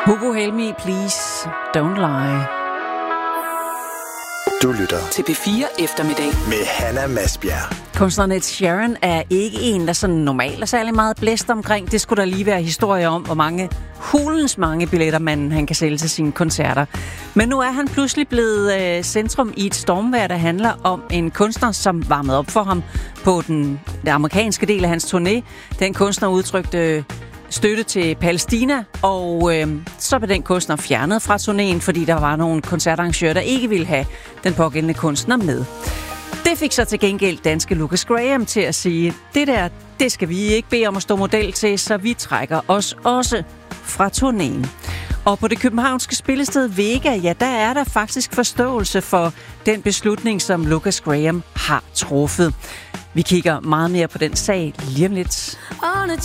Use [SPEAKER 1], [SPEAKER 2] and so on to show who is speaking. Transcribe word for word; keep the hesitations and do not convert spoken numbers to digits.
[SPEAKER 1] Hugo Helmi, please don't lie.
[SPEAKER 2] Du lytter
[SPEAKER 3] til P fire Eftermiddag
[SPEAKER 2] med Hannah Masbjerg.
[SPEAKER 1] Kunstneren Ed Sheeran er ikke en, der sådan normalt er særlig meget blæst omkring. Det skulle der lige være historie om, hvor mange hulens mange billetter man han kan sælge til sine koncerter. Men nu er han pludselig blevet øh, centrum i et stormvejr, der handler om en kunstner, som varmede op for ham på den, den amerikanske del af hans turné. Den kunstner udtrykte øh, støtte til Palæstina, og øh, så blev den kunstner fjernet fra turnéen, fordi der var nogle koncertarrangører, der ikke ville have den pågældende kunstner med. Det fik så til gengæld danske Lukas Graham til at sige, det der, det skal vi ikke bede om at stå model til, så vi trækker os også fra turnéen. Og på det københavnske spillested Vega, ja, der er der faktisk forståelse for den beslutning, som Lukas Graham har truffet. Vi kigger meget mere på den sag lige om lidt.